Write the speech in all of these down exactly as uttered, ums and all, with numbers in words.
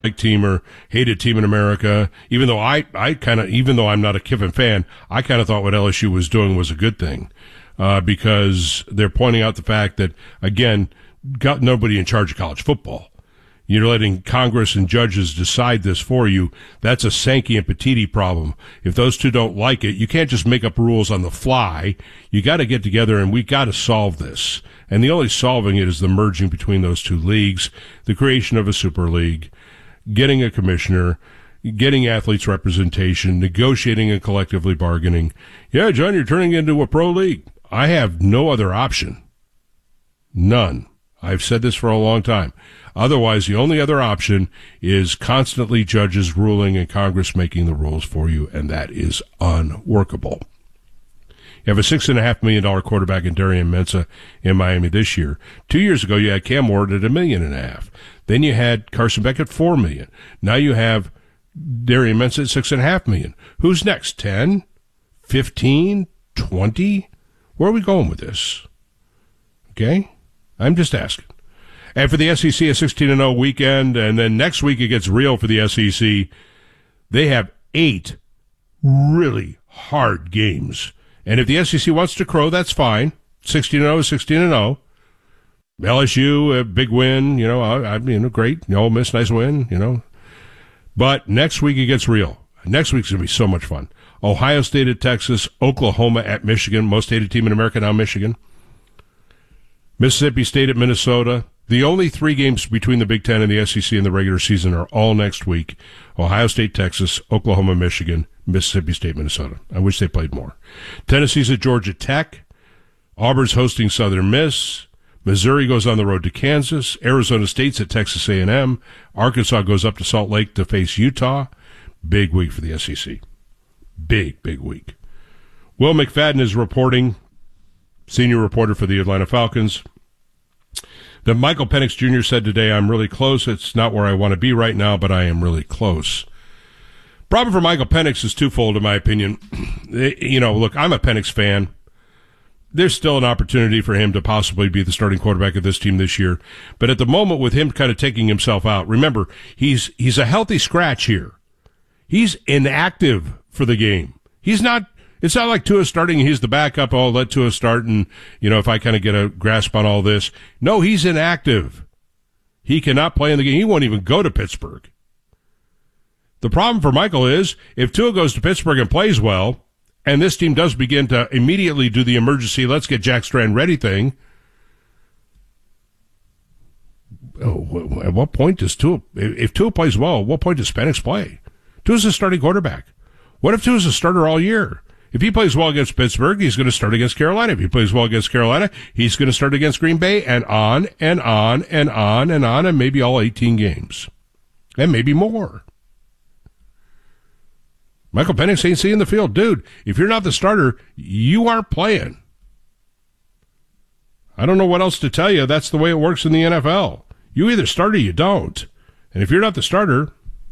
like team or hated team in America, even though I, I kind of, even though I'm not a Kiffin fan, I kind of thought what L S U was doing was a good thing, uh, because they're pointing out the fact that, again, got nobody in charge of college football. You're letting Congress and judges decide this for you. That's a Sankey and Petitti problem. If those two don't like it, you can't just make up rules on the fly. You got to get together and we got to solve this. And the only solving it is the merging between those two leagues, the creation of a super league, getting a commissioner, getting athletes representation, negotiating and collectively bargaining. Yeah, John, you're turning into a pro league. I have no other option. None. I've said this for a long time. Otherwise, the only other option is constantly judges ruling and Congress making the rules for you, and that is unworkable. You have a six and a half million dollar quarterback in Darian Mensah in Miami this year. Two years ago, you had Cam Ward at a million and a half. Then you had Carson Beck at four million. Now you have Darian Mensah at six and a half million. Who's next? Ten? Fifteen? Twenty? Where are we going with this? Okay? I'm just asking. And for the S E C, a sixteen and oh weekend, and then next week it gets real for the S E C. They have eight really hard games. And if the S E C wants to crow, that's fine. sixteen and oh is sixteen and oh. L S U, a big win, you know, I, I mean, great. Ole Miss, nice win, you know. But next week it gets real. Next week's going to be so much fun. Ohio State at Texas, Oklahoma at Michigan, most hated team in America now, Michigan. Mississippi State at Minnesota. The only three games between the Big Ten and the S E C in the regular season are all next week. Ohio State, Texas, Oklahoma, Michigan, Mississippi State, Minnesota. I wish they played more. Tennessee's at Georgia Tech. Auburn's hosting Southern Miss. Missouri goes on the road to Kansas. Arizona State's at Texas A and M. Arkansas goes up to Salt Lake to face Utah. Big week for the S E C. Big, big week. Will McFadden is reporting, senior reporter for the Atlanta Falcons, that Michael Penix Junior said today, I'm really close. It's not where I want to be right now, but I am really close. Problem for Michael Penix is twofold, in my opinion. You know, look, I'm a Penix fan. There's still an opportunity for him to possibly be the starting quarterback of this team this year. But at the moment, with him kind of taking himself out, remember, he's he's a healthy scratch here. He's inactive for the game. He's not, it's not like Tua starting, he's the backup, oh, let Tua start, and, you know, if I kind of get a grasp on all this. No, he's inactive. He cannot play in the game. He won't even go to Pittsburgh. The problem for Michael is, if Tua goes to Pittsburgh and plays well, and this team does begin to immediately do the emergency, let's get Jack Strand ready thing, oh, at what point does Tua, if Tua plays well, at what point does Penix play? Tua's a starting quarterback. What if Tua's a starter all year? If he plays well against Pittsburgh, he's going to start against Carolina. If he plays well against Carolina, he's going to start against Green Bay, and on and on and on and on, and maybe all eighteen games. And maybe more. Michael Penix ain't seeing the field. Dude, if you're not the starter, you aren't playing. I don't know what else to tell you. That's the way it works in the N F L. You either start or you don't. And if you're not the starter,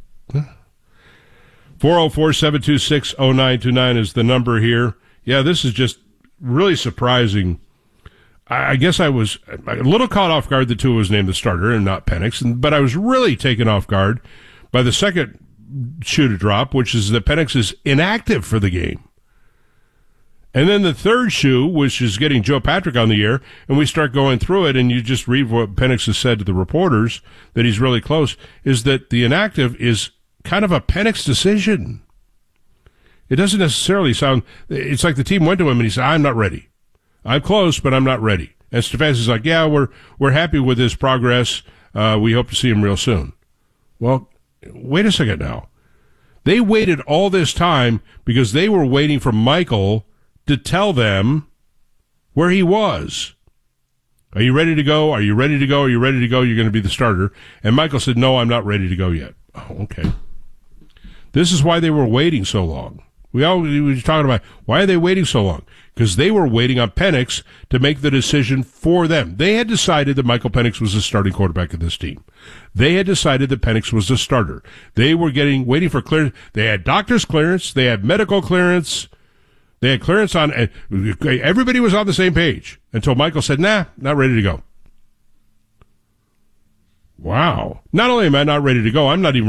four oh four, seven two six, oh nine two nine is the number here. Yeah, this is just really surprising. I, I guess I was a little caught off guard that Tua was named the starter and not Penix, but I was really taken off guard by the second shoe to drop, which is that Penix is inactive for the game. And then the third shoe, which is getting Joe Patrick on the air, and we start going through it, and you just read what Penix has said to the reporters, that he's really close, is that the inactive is kind of a Penix decision. It doesn't necessarily sound, it's like the team went to him and he said, I'm not ready. I'm close, but I'm not ready. And Stefanski's like, yeah, we're we're happy with his progress. Uh, we hope to see him real soon. Well, wait a second now. They waited all this time because they were waiting for Michael to tell them where he was. Are you ready to go? Are you ready to go? Are you ready to go? You're going to be the starter. And Michael said, no, I'm not ready to go yet. Oh, okay. This is why they were waiting so long. We all we were talking about, why are they waiting so long? Because they were waiting on Penix to make the decision for them. They had decided that Michael Penix was the starting quarterback of this team. They had decided that Penix was the starter. They were getting, waiting for clearance. They had doctor's clearance. They had medical clearance. They had clearance on, everybody was on the same page until Michael said, nah, not ready to go. Wow. Not only am I not ready to go, I'm not even